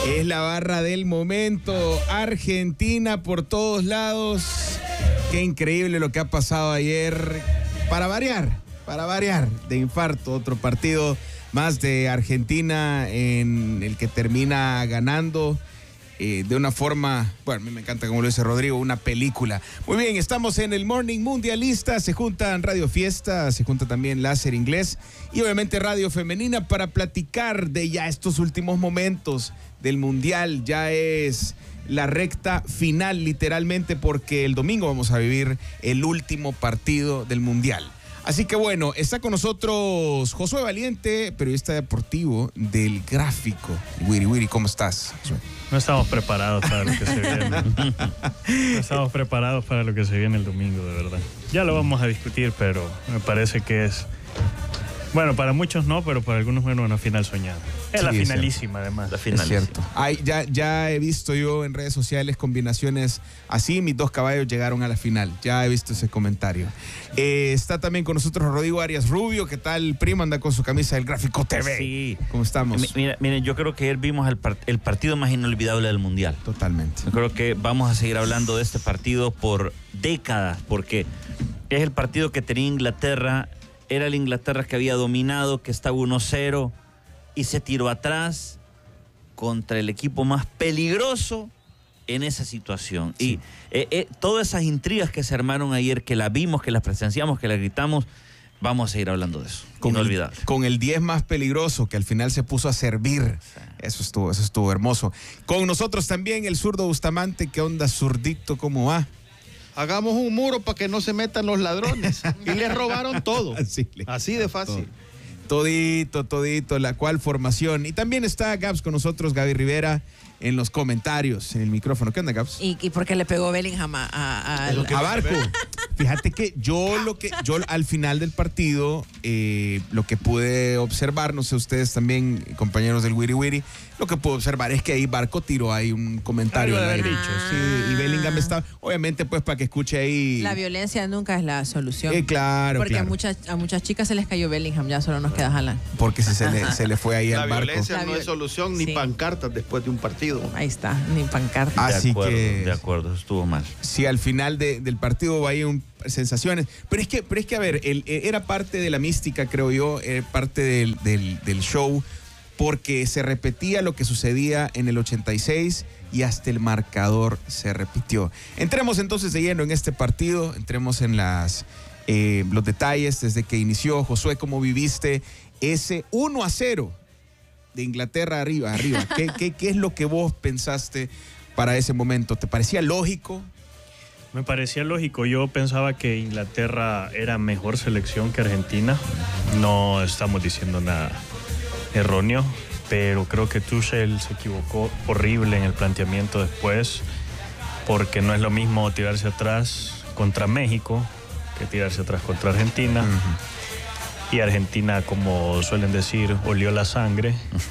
Es la barra del momento. Argentina por todos lados. Qué increíble lo que ha pasado ayer. Para variar, de infarto. Otro partido más de Argentina en el que termina ganando de una forma, bueno, a mí me encanta como lo dice Rodrigo, una película. Muy bien, estamos en el Morning Mundialista, se juntan Radio Fiesta, se junta también Láser Inglés y obviamente Radio Femenina para platicar de ya estos últimos momentos del Mundial. Ya es la recta final literalmente porque el domingo vamos a vivir el último partido del Mundial. Así que bueno, está con nosotros Josué Valiente, periodista deportivo del Gráfico. Wiri, ¿cómo estás, Josué? No estamos preparados para lo que se viene. No estamos preparados para lo que se viene el domingo, de verdad. Ya lo vamos a discutir, pero me parece que es... Bueno, para muchos no, pero para algunos bueno, una final soñada. Es sí, la finalísima, además. La finalísima. Es cierto. Ya he visto yo en redes sociales combinaciones así, mis dos caballos llegaron a la final. Ya he visto ese comentario. Está también con nosotros Rodrigo Arias Rubio. ¿Qué tal, primo? Anda con su camisa del Gráfico TV. Sí. ¿Cómo estamos? Miren, yo creo que ayer vimos el partido más inolvidable del Mundial. Totalmente. Yo creo que vamos a seguir hablando de este partido por décadas, porque es el partido que tenía Inglaterra. Era la Inglaterra que había dominado, que estaba 1-0 y se tiró atrás contra el equipo más peligroso en esa situación. Sí. Y todas esas intrigas que se armaron ayer, que las vimos, que las presenciamos, que las gritamos, vamos a seguir hablando de eso. Inolvidable. Con el 10 más peligroso que al final se puso a servir. Sí. Eso estuvo hermoso. Con nosotros también el zurdo Bustamante. ¿Qué onda, zurdito? ¿Cómo va? Hagamos un muro para que no se metan los ladrones. Y les robaron todo. Así de fácil. Todito, la cual formación. Y también está Gabs con nosotros, Gaby Rivera, en los comentarios, en el micrófono. ¿Qué onda, Gabs? ¿Y por qué le pegó Bellingham a Barco? Fíjate que yo al final del partido, lo que pude observar, no sé ustedes también, compañeros del Wiri, lo que pude observar es que ahí Barco tiró ahí un comentario. Sí, y Bellingham está, obviamente, pues para que escuche ahí. La violencia nunca es la solución. Claro. Porque a muchas chicas se les cayó Bellingham, ya solo nos queda Haaland. Porque se le fue ahí al Barco. La violencia no es solución, ni pancartas después de un partido. Ahí está, ni pancartas. Así de acuerdo, estuvo mal. Sí, al final del partido va ahí sensaciones. Pero es que a ver, era parte de la mística, creo yo, parte del show, porque se repetía lo que sucedía en el 86 y hasta el marcador se repitió. Entremos entonces de lleno en este partido, entremos en los detalles desde que inició. Josué, ¿cómo viviste ese 1-0 de Inglaterra arriba? ¿Qué es lo que vos pensaste para ese momento? ¿Te parecía lógico? Me parecía lógico. Yo pensaba que Inglaterra era mejor selección que Argentina. No estamos diciendo nada erróneo, pero creo que Tuchel se equivocó horrible en el planteamiento después, porque no es lo mismo tirarse atrás contra México que tirarse atrás contra Argentina. Uh-huh. Y Argentina, como suelen decir, olió la sangre.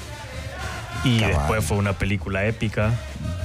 Y después fue una película épica.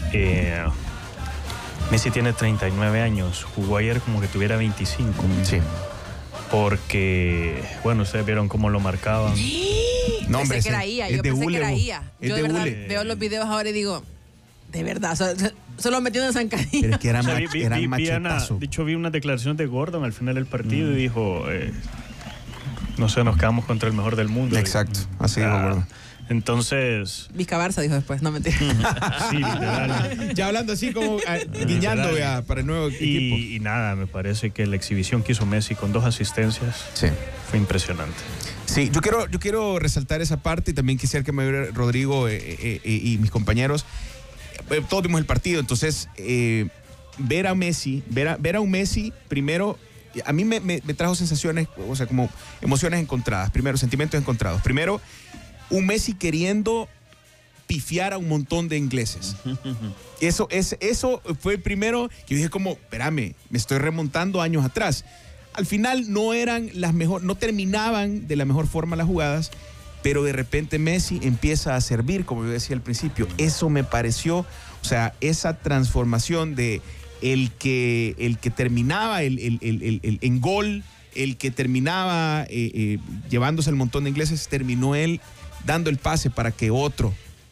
Messi tiene 39 años, jugó ayer como que tuviera 25. Sí. Porque, bueno, ustedes vieron cómo lo marcaban. No, hombre, pensé que era IA, yo pensé que era IA. Yo de verdad veo los videos ahora y digo, de verdad, solo metiendo en zancadilla. Pero es que eran machetazo. De hecho, vi una declaración de Gordon al final del partido y dijo, no sé, nos quedamos contra el mejor del mundo. Exacto, así dijo Gordon. Entonces... Vizca Barça dijo después, no mentira. Sí, literal. Ya hablando así como guiñando para el nuevo equipo. Y nada, me parece que la exhibición que hizo Messi con 2 asistencias fue impresionante. Sí, yo quiero resaltar esa parte y también quisiera que me viera Rodrigo y mis compañeros. Todos vimos el partido, entonces ver a un Messi primero, a mí me trajo sensaciones, o sea, como emociones encontradas. Primero, sentimientos encontrados. Primero, un Messi queriendo pifiar a un montón de ingleses. Eso fue el primero que yo dije como, espérame, me estoy remontando años atrás. Al final no terminaban de la mejor forma las jugadas, pero de repente Messi empieza a servir, como yo decía al principio. Eso me pareció, o sea, esa transformación de el que terminaba en gol, el que terminaba llevándose el montón de ingleses, terminó él dando el pase para que otro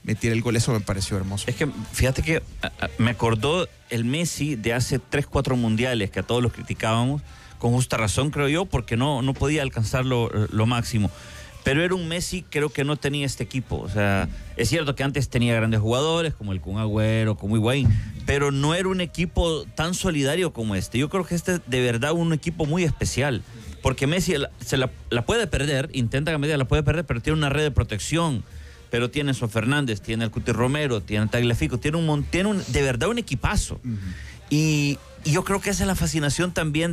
metiera el gol. Eso me pareció hermoso. Es que fíjate que me acordó el Messi de hace 3-4 mundiales que a todos los criticábamos, con justa razón creo yo, porque no podía alcanzar lo máximo. Pero era un Messi, creo que no tenía este equipo. O sea, es cierto que antes tenía grandes jugadores, como el Kun Agüero, como Higuaín, pero no era un equipo tan solidario como este. Yo creo que este es de verdad un equipo muy especial, porque Messi se la puede perder, intenta que la puede perder, pero tiene una red de protección. Pero tiene Enzo Fernández, tiene el Cuti Romero, tiene Tagliafico, tiene de verdad un equipazo. Y yo creo que esa es la fascinación también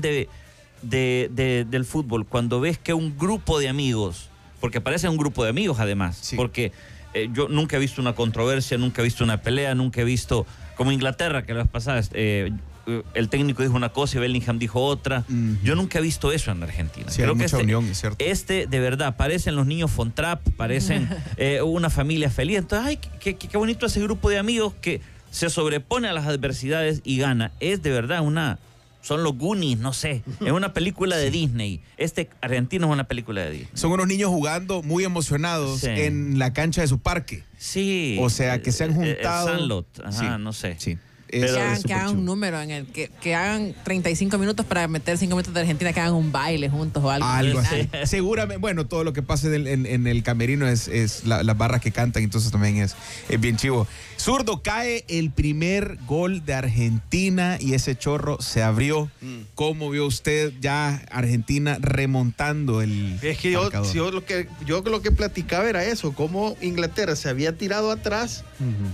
del fútbol, cuando ves que un grupo de amigos, porque parece un grupo de amigos además, sí. Porque yo nunca he visto una controversia, nunca he visto una pelea, nunca he visto, como Inglaterra, que la vez pasada el técnico dijo una cosa y Bellingham dijo otra. Yo nunca he visto eso en Argentina. Sí, creo que mucha unión, es cierto. De verdad, parecen los niños Fontrap, parecen una familia feliz. Entonces, ay, qué bonito ese grupo de amigos que se sobrepone a las adversidades y gana. Es de verdad son los Goonies, no sé. Es una película de Disney. Argentino es una película de Disney. Son unos niños jugando muy emocionados en la cancha de su parque. Sí. O sea, que se han juntado. Sandlot, no sé. Sí. Que hagan un número en el que hagan 35 minutos para meter 5 minutos de Argentina, que hagan un baile juntos o algo. Algo así. Seguramente, bueno, todo lo que pase en el camerino es las barras que cantan, entonces también es bien chivo. Zurdo, cae el primer gol de Argentina y ese chorro se abrió. ¿Cómo vio usted ya Argentina remontando el Es que yo lo que platicaba era eso, cómo Inglaterra se había tirado atrás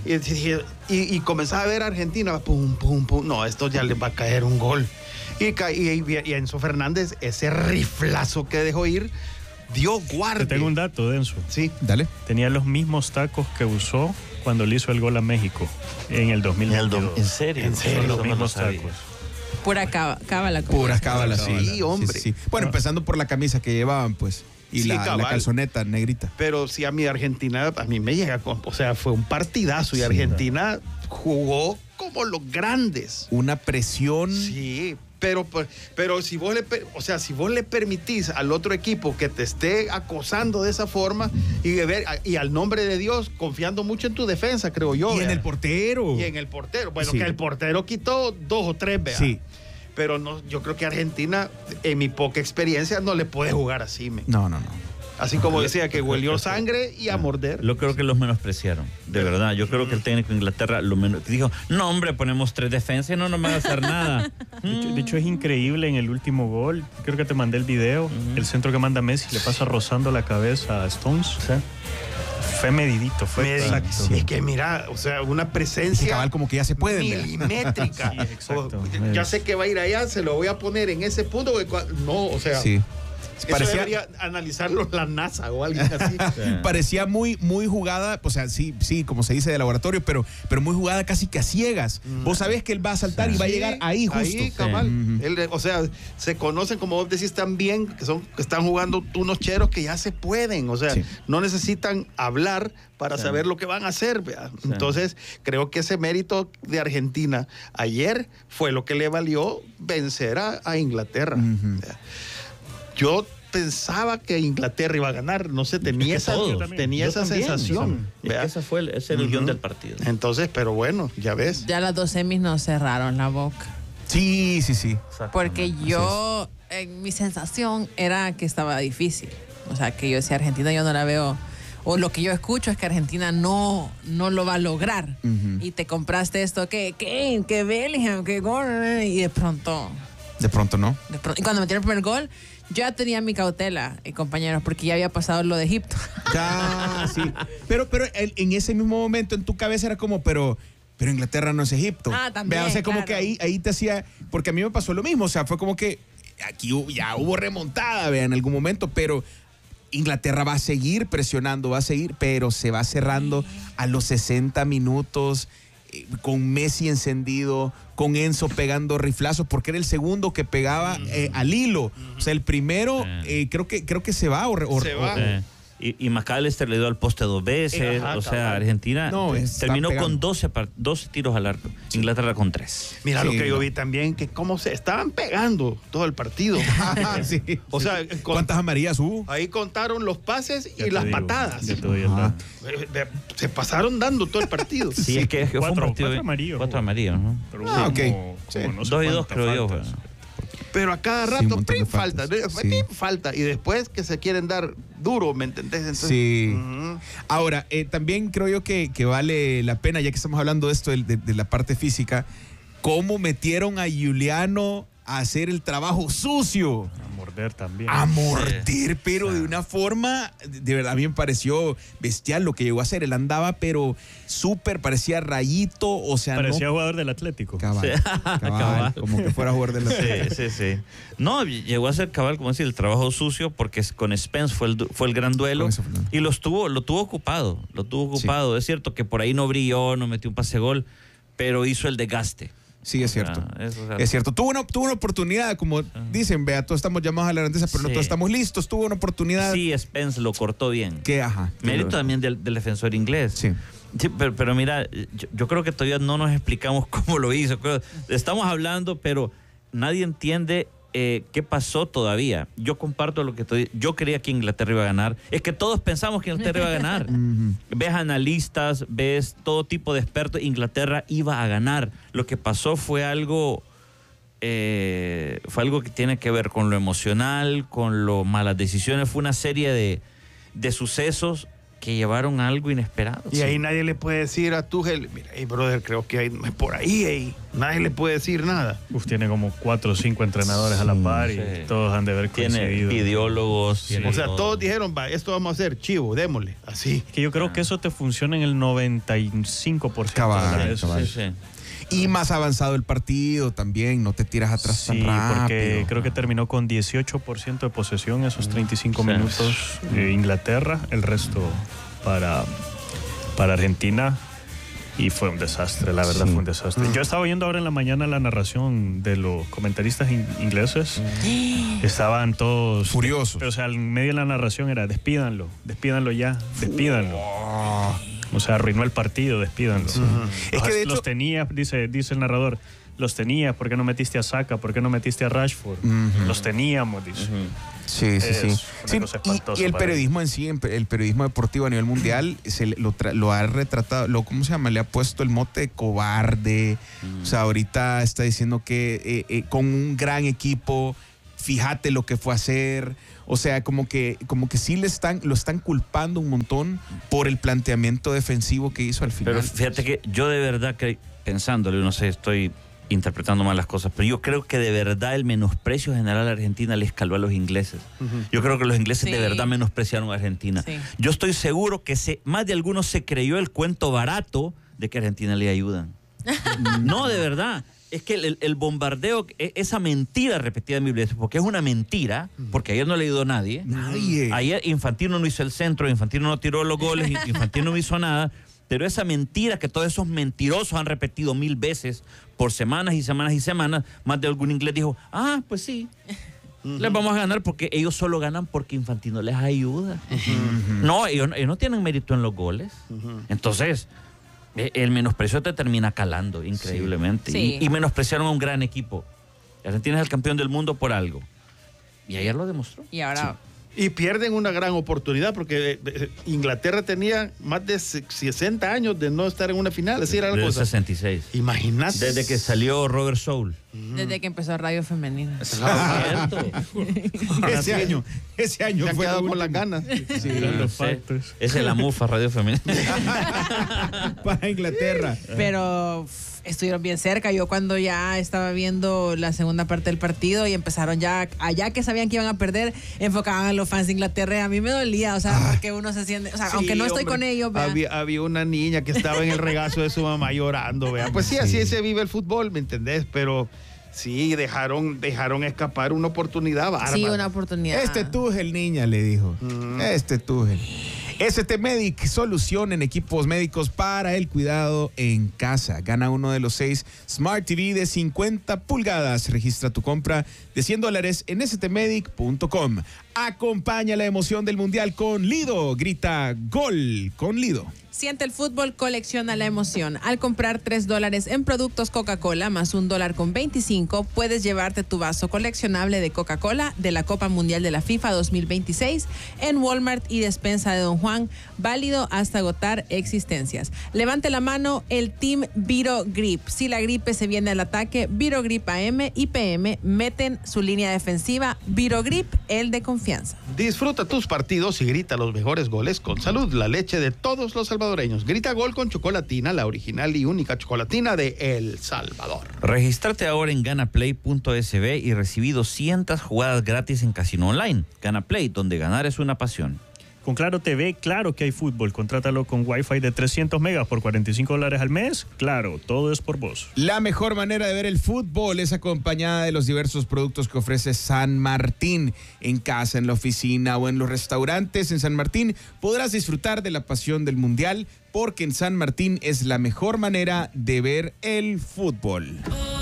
y comenzaba a ver a Argentina, pum, pum, pum, no, esto ya le va a caer un gol. Y Enzo Fernández, ese riflazo que dejó ir, dio guardia. Te tengo un dato, Denso. Sí. Dale. Tenía los mismos tacos que usó cuando le hizo el gol a México en el 2022. ¿En serio? Son los mismos tacos. Pura cábala. Puras cábalas, sí, hombre. Sí. Bueno, empezando por la camisa que llevaban, pues. Y la calzoneta negrita. Pero sí, a mí Argentina, a mí me llega o sea, fue un partidazo y Argentina jugó como los grandes. Una presión. Sí, pero si vos le permitís al otro equipo que te esté acosando de esa forma y al nombre de Dios, confiando mucho en tu defensa, creo yo. Y en el portero. Bueno, sí. Que el portero quitó 2 o 3, vea. Sí. Pero no, yo creo que Argentina, en mi poca experiencia, no le puede jugar así. No. Así como decía, que huelió sangre y a morder. Yo creo que los menospreciaron, de verdad. Yo creo que el técnico de Inglaterra dijo, no hombre, ponemos 3 defensas y no nos van a hacer nada. De hecho, es increíble en el último gol. Creo que te mandé el video. El centro que manda Messi le pasa rozando la cabeza a Stones. ¿Sí? Fue medidito, exacto. Sí. Es que mira, o sea, una presencia cabal como que ya se puede milimétrica. Sí, exacto. Ya sé que va a ir allá, se lo voy a poner en ese punto. No, o sea, sí. Eso debería analizarlo la NASA o alguien así. Parecía muy jugada, o sea, sí, como se dice de laboratorio, pero muy jugada casi que a ciegas. Vos sabés que él va a saltar y va a llegar ahí justo. Ahí, cabal. O sea, se conocen, como vos decís también, que están jugando unos cheros que ya se pueden. O sea, no necesitan hablar para saber lo que van a hacer. Entonces, creo que ese mérito de Argentina ayer fue lo que le valió vencer a Inglaterra. Yo pensaba que Inglaterra iba a ganar, no sé, tenía esa sensación. Ese era el guión del partido. Entonces, pero bueno, ya ves. Ya las 2 semis nos cerraron la boca. Sí. Porque mi sensación era que estaba difícil. O sea, que yo decía, Argentina yo no la veo, o lo que yo escucho es que Argentina no lo va a lograr. Y te compraste esto, que Bellingham, que gol, y de pronto... De pronto no. Y cuando metieron el primer gol, yo ya tenía mi cautela, compañeros, porque ya había pasado lo de Egipto. Ya, sí. Pero en ese mismo momento en tu cabeza era como, pero Inglaterra no es Egipto. También. O sea, como que ahí te hacía, porque a mí me pasó lo mismo, o sea, fue como que aquí ya hubo remontada, en algún momento, pero Inglaterra va a seguir presionando, pero se va cerrando a los 60 minutos. Con Messi encendido, con Enzo pegando riflazos, porque era el segundo que pegaba al hilo. O sea, el primero creo que se va. Se va. Y McAllister le dio al poste 2 veces. Ajá, o sea, cabal. Argentina terminó con 12 tiros al arco. Inglaterra con 3. Mira Sí, lo que yo no. vi también, que cómo se estaban pegando todo el partido. Sí. O sea, ¿Cuántas amarillas hubo? ahí contaron los pases Ya y te las digo, patadas. ya te doy el Ajá. dato. Se pasaron dando todo el partido. Sí, es que fue un Cuatro partido. amarillos. 4 amarillos, ¿no? Pero Ah, hubo ok. como Sí. no sé 2 y 2 cuántas creo yo. faltas. Pero a cada Sí, un rato, montón de pim, falta, faltas. Sí. pim, falta. Y después que se quieren dar duro, ¿me entendés? Entonces, Sí. ujú. Ahora, también creo yo que vale la pena, ya que estamos hablando de esto, de la parte física, cómo metieron a Juliano a hacer el trabajo sucio. A morder también. A morder, pero de una forma, de verdad, a mí me pareció bestial lo que llegó a hacer. Él andaba, pero súper, parecía rayito, o sea, Parecía no... jugador del Atlético. Cabal, Sí. cabal, Cabal. como que fuera a jugar de la... Sí. No, llegó a ser cabal, como decir, el trabajo sucio, porque con Spence fue el gran duelo. Con eso fue, ¿no? Y lo tuvo ocupado. Es cierto que por ahí no brilló, no metió un pase gol, pero hizo el desgaste. Sí, es cierto. Eso, o sea, Es cierto. Tuvo una oportunidad, como dicen, vea, todos estamos llamados a la grandeza, pero no Sí. todos estamos listos. Tuvo una oportunidad Sí, Spence lo cortó bien. que, ajá. Mérito también del defensor inglés. Sí. Sí, pero mira, yo creo que todavía no nos explicamos cómo lo hizo. Estamos hablando, pero nadie entiende qué pasó todavía. Yo comparto lo que estoy. Yo creía que Inglaterra iba a ganar. Es que todos pensamos que Inglaterra iba a ganar. Ves analistas, ves todo tipo de expertos. Inglaterra iba a ganar. Lo que pasó fue algo que tiene que ver con lo emocional, con lo malas decisiones. Fue una serie de sucesos que llevaron a algo inesperado. Y ahí nadie le puede decir a Tuchel, mira, hey, brother, creo que no es por ahí, hey. Nadie le puede decir nada. Tiene como 4 o 5 entrenadores a la par y Sí. todos han de haber Tiene coincidido. ideólogos. tiene O sea, todo. todos dijeron, va, esto vamos a hacer, chivo, démosle, así. Que yo creo que eso te funciona en el 95% Cabal, de las veces. cabal. Sí. Y más avanzado el partido también, no te tiras atrás Sí, tan rápido. porque creo que terminó con 18% de posesión esos 35 Sí. minutos Inglaterra, el resto para Argentina. Y fue un desastre, la verdad Sí. fue un desastre. Yo estaba oyendo ahora en la mañana la narración de los comentaristas ingleses. Estaban todos Furiosos. O sea, en medio de la narración era despídanlo ya, despídanlo. O sea, arruinó el partido, despídanlo. Es que de hecho- los tenía, dice el narrador, los tenía, ¿por qué no metiste a Saka? ¿Por qué no metiste a Rashford? Los teníamos, dice. Sí, sí, Es sí. una Sí, cosa espantosa y el para periodismo en sí, el periodismo deportivo a nivel mundial, lo ha retratado, ¿cómo se llama? Le ha puesto el mote de cobarde. O sea, ahorita está diciendo que con un gran equipo, fíjate lo que fue a hacer. O sea, como que sí lo están culpando un montón por el planteamiento defensivo que hizo al final. Pero fíjate que yo de verdad, pensándolo, no sé, estoy interpretando mal las cosas, pero yo creo que de verdad el menosprecio general a Argentina le escaló a los ingleses. Yo creo que los ingleses Sí. de verdad menospreciaron a Argentina. Sí. Yo estoy seguro que más de algunos se creyó el cuento barato de que a Argentina le ayudan. No, de verdad. Es que el bombardeo, esa mentira repetida mil veces, porque es una mentira, porque ayer no le ayudó a nadie. Nadie. Ayer Infantino no hizo el centro, Infantino no tiró los goles, Infantino no hizo nada. Pero esa mentira que todos esos mentirosos han repetido 1000 veces por semanas y semanas y semanas, más de algún inglés dijo, pues sí, les vamos a ganar porque ellos solo ganan porque Infantino les ayuda. No, ellos no tienen mérito en los goles. Entonces, el menosprecio te termina calando increíblemente. Sí. Y menospreciaron a un gran equipo. Argentina es el campeón del mundo por algo. Y ayer lo demostró. Y ahora, Y pierden una gran oportunidad porque Inglaterra tenía más de 60 años de no estar en una final. Así era la Desde cosa. 66. Imagínate. Desde que salió Robert Soul. desde que empezó Radio Femenina. Ese año Se han fue quedado la con las última. ganas. Los Sí. factos. Esa es la mufa Radio Femenina. Para Inglaterra. Pero estuvieron bien cerca. Yo cuando ya estaba viendo la segunda parte del partido y empezaron ya, allá que sabían que iban a perder, enfocaban a los fans de Inglaterra. A mí me dolía, o sea, porque uno se siente, o sea, Sí, aunque no estoy hombre. con ellos, vea. Había una niña que estaba en el regazo de su mamá llorando, vea. Pues sí, así se vive el fútbol, ¿me entendés? Pero sí, dejaron escapar una oportunidad bárbara. Sí, una oportunidad. Tuchel, niña, le dijo. Tuchel. ST Medic, solución en equipos médicos para el cuidado en casa. Gana uno de los 6 Smart TV de 50 pulgadas. Registra tu compra de $100 en stmedic.com. Acompaña la emoción del Mundial con Lido. Grita gol con Lido. Siente el fútbol, colecciona la emoción. Al comprar $3 en productos Coca-Cola más $1.25, puedes llevarte tu vaso coleccionable de Coca-Cola de la Copa Mundial de la FIFA 2026 en Walmart y despensa de Don Juan, válido hasta agotar existencias. Levante la mano el Team Viro Grip. Si la gripe se viene al ataque, Viro Grip AM y PM meten su línea defensiva. Viro Grip, el de confianza. Disfruta tus partidos y grita los mejores goles con Salud, la leche de todos los salvadoreños. Grita gol con Chocolatina, la original y única chocolatina de El Salvador. Regístrate ahora en ganaplay.sb y recibí 200 jugadas gratis en Casino Online. Ganaplay, donde ganar es una pasión. Con Claro TV, claro que hay fútbol. Contrátalo con Wi-Fi de 300 megas por $45 al mes. Claro, todo es por vos. La mejor manera de ver el fútbol es acompañada de los diversos productos que ofrece San Martín. En casa, en la oficina o en los restaurantes en San Martín podrás disfrutar de la pasión del Mundial, porque en San Martín es la mejor manera de ver el fútbol.